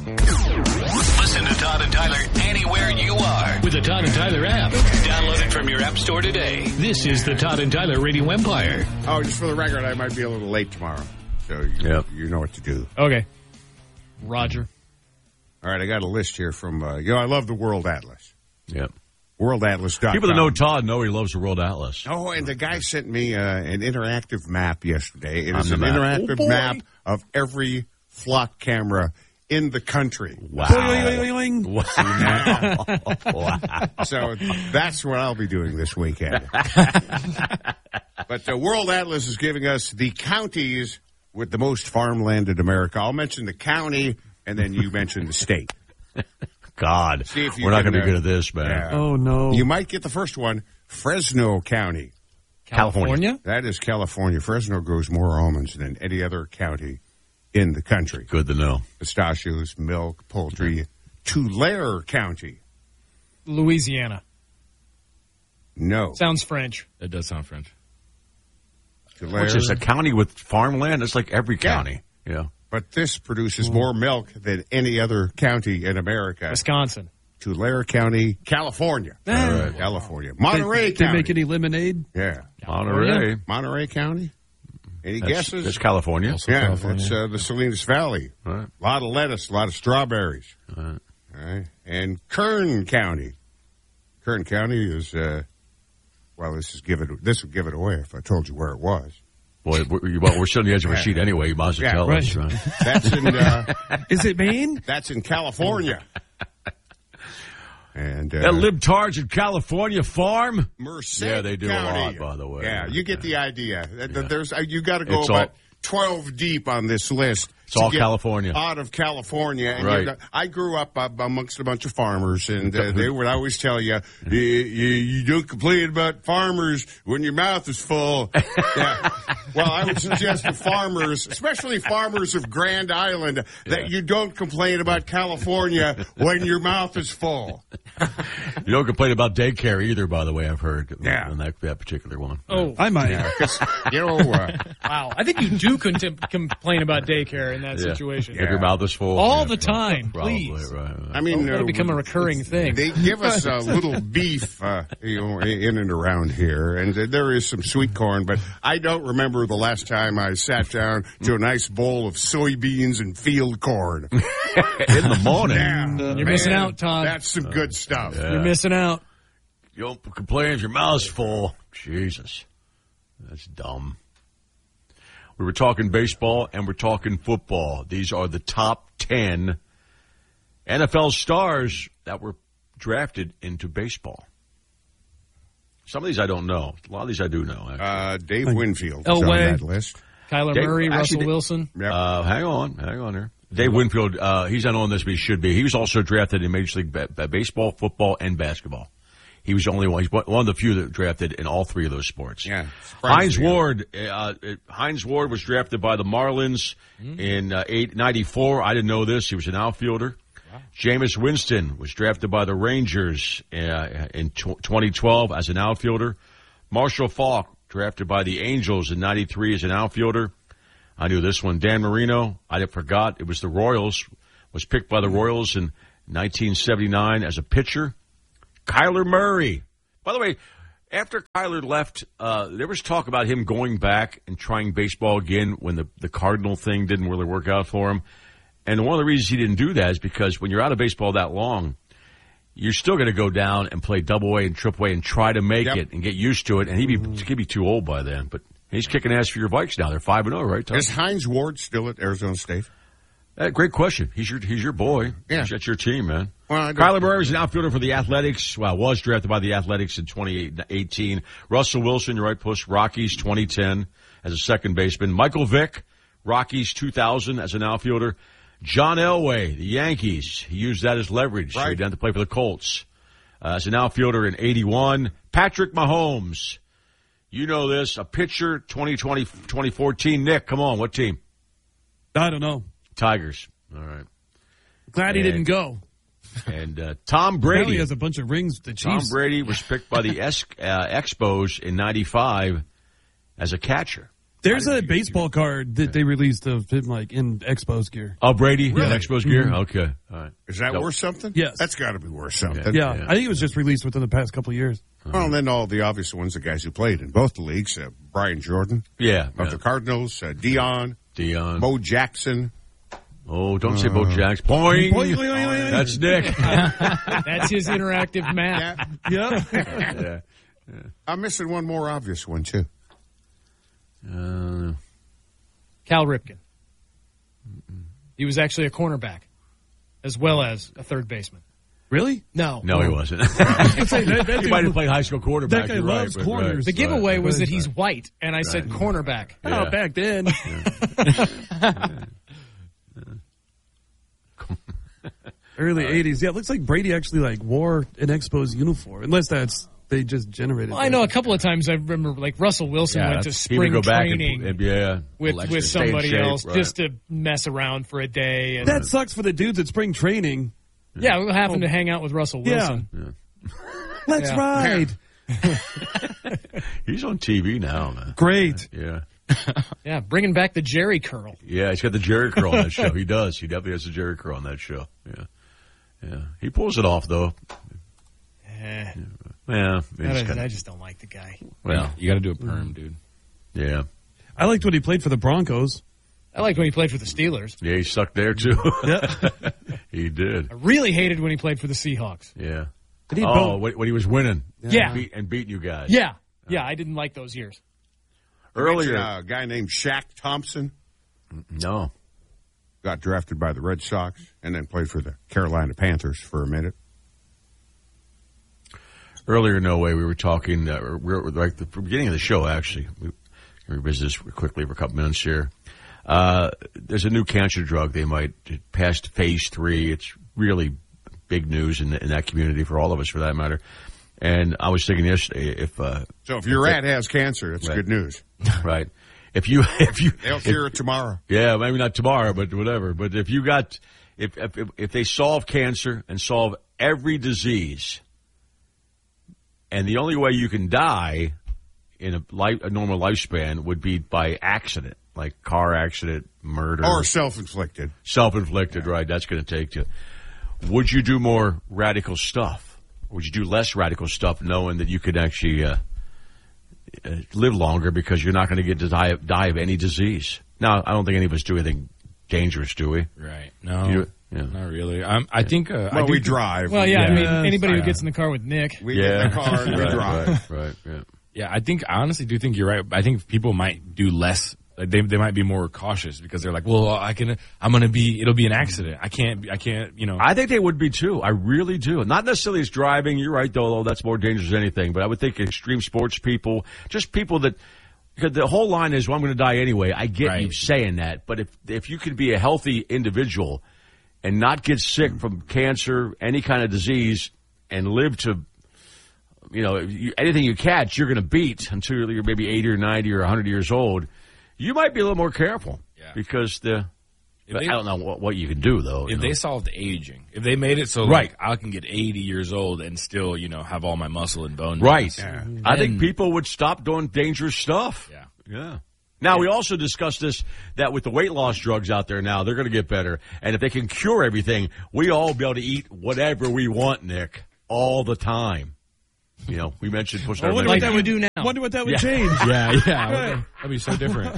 Listen to Todd and Tyler anywhere you are with the Todd and Tyler app. Download it from your app store today. This is the Todd and Tyler Radio Empire. Oh, just for the record, I might be a little late tomorrow. So you know what to do. Okay. Roger. All right, I got a list here from, I love the World Atlas. Yep. WorldAtlas.com. People that know Todd know he loves the World Atlas. Oh, and the guy sent me an interactive map yesterday. It is an interactive map of every flock camera in the country. Wow. Wow. So that's what I'll be doing this weekend. But the World Atlas is giving us the counties with the most farmland in America. I'll mention the county, and then you mention the state. God, we're not going to be good at this, man. Yeah. Oh, no. You might get the first one, Fresno County. California? That is California. Fresno grows more almonds than any other county in the country. Good to know. Pistachios, milk, poultry. Tulare County. Louisiana. No. Sounds French. It does sound French. Tulare. Which is a county with farmland? It's like every county. Yeah. But this produces more milk than any other county in America. Wisconsin. Tulare County, California. Right. California. Monterey They County. make any lemonade? Yeah. Monterey County. Any guesses? That's California. Yeah, that's the Salinas Valley. Right. A lot of lettuce, a lot of strawberries. Right. All right. And Kern County. Kern County is, this would give it away if I told you where it was. Boy, we're still on the edge of a sheet anyway. You might as well tell us, right? That's in, Is it Maine? that's in California. And that libtards in California farm? Merced Yeah, they do County. a lot, by the way. Yeah, you get the idea. There's you got to go It's about 12 deep on this list. It's all California. Out of California. And Right. I grew up amongst a bunch of farmers, and they would always tell you, you don't complain about farmers when your mouth is full. Yeah. Well, I would suggest to farmers, especially farmers of Grand Island, that you don't complain about California when your mouth is full. You don't complain about daycare either, by the way, I've heard. Yeah. On that particular one. Oh, I might. Yeah, 'cause, wow. I think you do complain about daycare in that situation. If your mouth is full. All the time, probably, please. right. I mean, It'll become a recurring thing. They give us a little beef, in and around here, and there is some sweet corn. But I don't remember the last time I sat down to a nice bowl of soybeans and field corn In the morning. Yeah, You're missing out, Todd. That's some good stuff. Yeah. You're missing out. You don't complain if your mouth's full. Jesus. That's dumb. We were talking baseball and we're talking football. These are the top 10 NFL stars that were drafted into baseball. Some of these I don't know. A lot of these I do know. Dave Winfield is on Elway. that list. Kyler Dave- Murray, actually, Russell Dave- Wilson. Yep. Hang on here. Dave Winfield, he's not on this, but he should be. He was also drafted in Major League Baseball, football, and basketball. He was the only one. He's one of the few that drafted in all three of those sports. Yeah. Hines Ward was drafted by the Marlins in 94. I didn't know this. He was an outfielder. Wow. Jameis Winston was drafted by the Rangers in 2012 as an outfielder. Marshall Faulk drafted by the Angels in 93 as an outfielder. I knew this one. Dan Marino, I forgot. It was the Royals. Was picked by the Royals in 1979 as a pitcher. Kyler Murray. By the way, after Kyler left, there was talk about him going back and trying baseball again when the Cardinal thing didn't really work out for him. And one of the reasons he didn't do that is because when you're out of baseball that long, you're still going to go down and play Double-A and Triple-A and try to make it and get used to it. And he'd be too old by then. But he's kicking ass for your Vikes now. They're 5-0, right, Tom? Is Hines Ward still at Arizona State? Great question. He's your boy. Yeah. That's your team, man. Well, Kyler Murray is an outfielder for the Athletics. Well, was drafted by the Athletics in 2018. Russell Wilson, you're right, Puss. Rockies 2010 as a second baseman. Michael Vick, Rockies 2000 as an outfielder. John Elway, the Yankees. He used that as leverage. Right. So he didn't have to play for the Colts. As an outfielder in 81. Patrick Mahomes. You know this. A pitcher 2014. Nick, come on. What team? I don't know. Tigers. All right. Glad he didn't go. And Tom Now Brady. he has a bunch of rings with the Tom Chiefs. Brady was picked by the Expos in 95 as a catcher. There's a baseball card that they released of him, like, in Expos gear. Oh, Brady? Really? Yeah, Expos gear? Okay. All right. Is that worth something? Yes. That's got to be worth something. Yeah, I think it was just released within the past couple of years. Well, and then all the obvious ones, the guys who played in both the leagues, Brian Jordan Yeah. of the Cardinals, Dion, Bo Jackson. Oh, don't say Bo Jackson. Boing. Boing, boing, boing, boing. That's Nick. That's his interactive map. Yeah. I'm missing one more obvious one, too. Cal Ripken. He was actually a cornerback as well as a third baseman. Really? No. No, he wasn't. He might have played high school quarterback. That guy you're loves right, corners. The giveaway was that he's white, and I said cornerback. Yeah. Oh, back then. Early 80s. Yeah, it looks like Brady actually, like, wore an Expos uniform. Unless they just generated Well, I know a couple of times I remember, like, Russell Wilson went to He would spring go back training and with somebody stay in shape, else right. just to mess around for a day. And That sucks for the dudes at spring training. yeah, we happened to hang out with Russell Wilson. Let's Yeah. ride. He's on TV now, man. Great. Yeah. Yeah, bringing back the Jerry curl. Yeah, he's got the Jerry curl on that show. He does. He definitely has the Jerry curl on that show. Yeah. Yeah. He pulls it off, though. Eh, Yeah. I just don't like the guy. Well, you got to do a perm, dude. Yeah. I liked when he played for the Broncos. I liked when he played for the Steelers. Yeah, he sucked there, too. Yeah. He did. I really hated when he played for the Seahawks. Yeah. Did he Oh, when he was winning. Yeah. Beating you guys. Yeah, I didn't like those years. Earlier. A guy named Shaq Thompson No. got drafted by the Red Sox and then played for the Carolina Panthers for a minute. Earlier, no way, we were talking, we're like the beginning of the show, actually. We can revisit this quickly for a couple minutes here. There's a new cancer drug. They might pass phase 3. It's really big news in that community for all of us, for that matter. And I was thinking yesterday, So if your rat has cancer, that's good news. right, if you, They'll cure it tomorrow. yeah, maybe not tomorrow, but whatever. But if you got, if they solve cancer and solve every disease, and the only way you can die in a normal lifespan would be by accident, like car accident, murder, Or self-inflicted. self-inflicted. Right, that's going to take you. Would you do more radical stuff? Would you do less radical stuff, knowing that you could actually live longer because you're not going to get to die of any disease? Now, I don't think any of us do anything dangerous, do we? Right. No, Yeah. not really. I think... Well, we drive. Well, yeah, I mean, Yeah. anybody who Yeah. gets in the car with Nick. We get in the car and we drive. Right, yeah. Yeah, I honestly do think you're right. I think people might do less. Like they might be more cautious because they're like, well, it'll be an accident. I can't, I think they would be too. I really do. Not necessarily as driving. You're right, though. That's more dangerous than anything. But I would think extreme sports people, just people that, because the whole line is, well, I'm going to die anyway. I get you saying that. But if you could be a healthy individual and not get sick from cancer, any kind of disease, and live to, anything you catch, you're going to beat until you're maybe 80 or 90 or 100 years old. You might be a little more careful because I don't know what you can do, though. If they solved aging, if they made it so like I can get 80 years old and still, have all my muscle and bone. Right. Yeah. I think people would stop doing dangerous stuff. Yeah. Yeah. Now, we also discussed this, that with the weight loss drugs out there now, they're going to get better. And if they can cure everything, we all be able to eat whatever we want, Nick, all the time. We mentioned pushing our Like you do now. Wonder what that would change. Yeah. That'd be so different.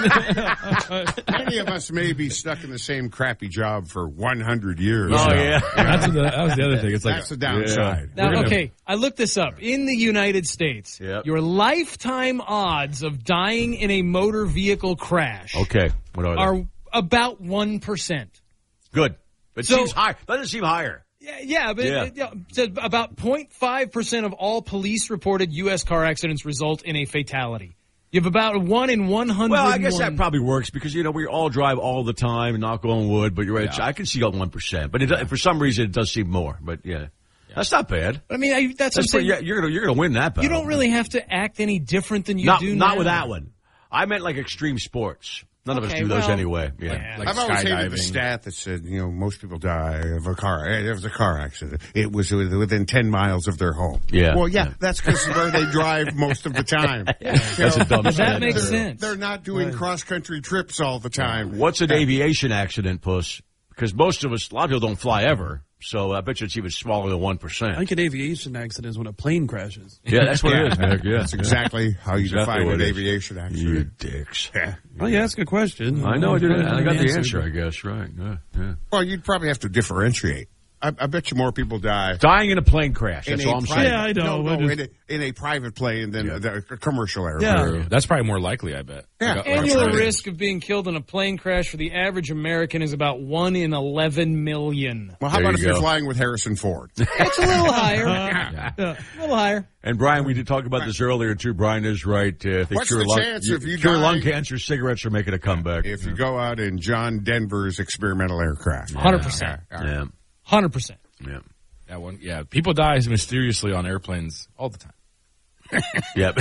Many of us may be stuck in the same crappy job for 100 years. Oh, now. yeah. That was the other thing. It's like That's the downside. Now, okay, I looked this up. In the United States, Yep. your lifetime odds of dying in a motor vehicle crash Okay. What are they? are about 1%. Good. It So- seems high. Doesn't seem higher. Yeah, but It says about 0.5% of all police-reported U.S. car accidents result in a fatality. You have about 1 in 100. Well, I guess that probably works because, we all drive all the time, knock on wood, but you're right. I can see about 1%. But for some reason, it does seem more. But, that's not bad. I mean, that's what I'm saying. You're gonna win that battle. You don't really have to act any different than you do now. Not with that one. I meant like extreme sports. None of us do those anyway. Yeah. Like I've always hated the skydiving. stat that said, most people die of a car. It was a car accident. It was within 10 miles of their home. Yeah. Well, that's because where they drive most of the time. That's a dumb But that stat. makes sense. They're not doing cross-country trips all the time. What's an aviation accident, Puss? Because most of us, a lot of people don't fly ever. So I bet you it's even smaller than 1%. I think an aviation accident is when a plane crashes. Yeah, that's what it is, Nick. Yeah. That's exactly how you Exactly define what an it is. aviation You accident. dicks. Yeah. Well, you ask a question. I know I did. I got the Answer. answer, I guess. Right. Yeah. Well, you'd probably have to differentiate. I bet you more people die Dying in a plane crash. That's in all a I'm private, saying. Yeah, I know. No, I just- in a private plane than a commercial airplane. Yeah. True. That's probably more likely, I bet. Yeah. Like, Annual right. risk of being killed in a plane crash for the average American is about 1 in 11 million. Well, how There about you if you're go. flying with Harrison Ford? It's a little higher. A little higher. And Brian, we did talk about this earlier too. Brian is right. If they What's cure the lung, chance if you cure die- lung cancer, cigarettes are making a comeback. If you go out in John Denver's experimental aircraft. 100%. Yeah. 100%. Yeah. Yeah, people die mysteriously on airplanes all the time. Yep.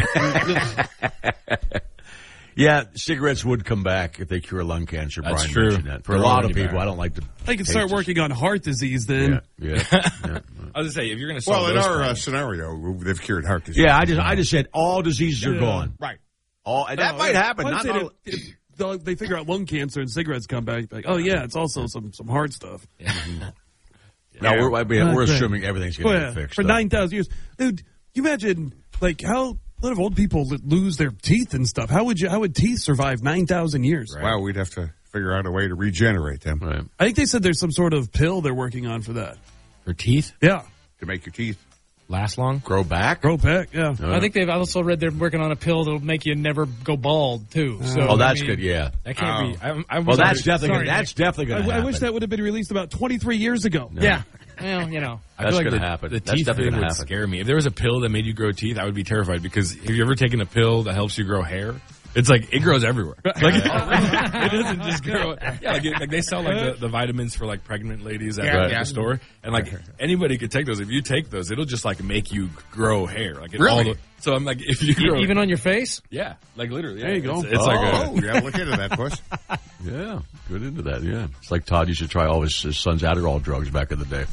Yeah, cigarettes would come back if they cure lung cancer. That's Brian true. mentioned that. For a They're lot of already people, back. I don't like to. I can start hate working on heart disease then. Yeah. I was going to say, if you're going to solve Well, in those our problems- scenario, they've cured heart disease. Yeah, I just said all diseases are gone. Right. All, and that might happen. I'd Not say all- if they figure out lung cancer and cigarettes come back, like, oh yeah, it's also some heart stuff. No, we're Right. assuming everything's going to get fixed. For though. 9,000 years, dude. You imagine how a lot of old people that lose their teeth and stuff. How would teeth survive 9,000 years? Well, we'd have to figure out a way to regenerate them Right. I think they said there's some sort of pill they're working on for that. for teeth Yeah, to make your teeth. last long. Grow back? grow back. Yeah. I think they've also read they're working on a pill that'll make you never go bald, too. So, Oh, that's I mean, good. Yeah. That can't be. I Well, that's sorry. definitely going to happen. I wish that would have been released about 23 years ago. Yeah. Well, I That's feel like gonna the- happen. The That's teeth definitely thing gonna would happen. scare me. If there was a pill that made you grow teeth, I would be terrified because have you ever taken a pill that helps you grow hair? It's like it grows everywhere. Like it doesn't just grow. Yeah, like they sell like the vitamins for like pregnant ladies at the store, and like anybody could take those. If you take those, it'll just like make you grow hair. Like Really? So I'm like, if you grow, Even on your face? yeah, like literally. There you go. It's like Oh, you got to look into that, puss. Yeah, good into that. Yeah, it's like Todd used to try all his son's Adderall drugs back in the day.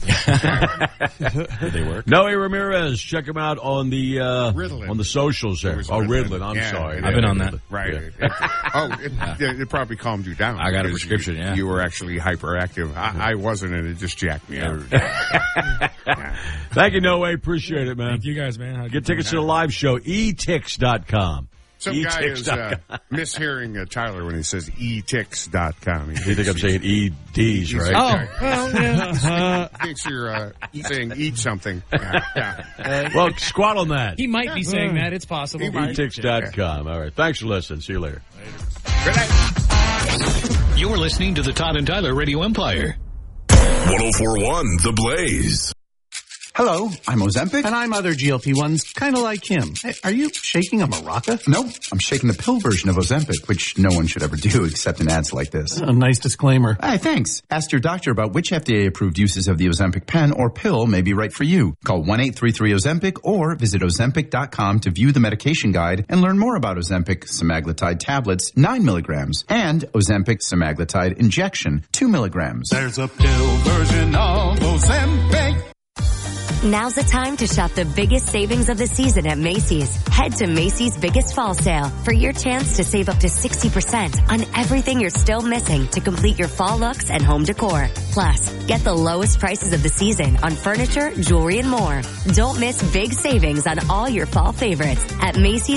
did they work? Noe Ramirez, check him out on the Ritalin. on the socials there. It was Oh, Ritalin. Ritalin. I'm Yeah, sorry. I've been on that. Right. Yeah. It probably calmed you down. I got a because prescription, you, yeah. You were actually hyperactive. I wasn't, and it just jacked me up. Thank you, Noe. Appreciate it, man. Thank you guys, man. Get tickets to the live show. etix.com. Some guy is mishearing Tyler when he says etix.com. You think I'm saying EDs, right? Oh, well, yeah. Thinks you're saying eat something. Yeah. Well, squat on that. He might be saying that. It's possible. etix.com. All right. Thanks for listening. See you later. You're listening to the Todd and Tyler Radio Empire. 104.1 The Blaze. Hello, I'm Ozempic. And I'm other GLP-1s, kind of like him. Hey, are you shaking a maraca? Nope, I'm shaking the pill version of Ozempic, which no one should ever do except in ads like this. A nice disclaimer. Hey, thanks. Ask your doctor about which FDA-approved uses of the Ozempic pen or pill may be right for you. Call 1-833-OZEMPIC or visit Ozempic.com to view the medication guide and learn more about Ozempic semaglutide tablets, 9 milligrams, and Ozempic semaglutide injection, 2 milligrams. There's a pill version of Ozempic. Now's the time to shop the biggest savings of the season at Macy's. Head to Macy's Biggest Fall Sale for your chance to save up to 60% on everything you're still missing to complete your fall looks and home decor. Plus, get the lowest prices of the season on furniture, jewelry, and more. Don't miss big savings on all your fall favorites at Macy's.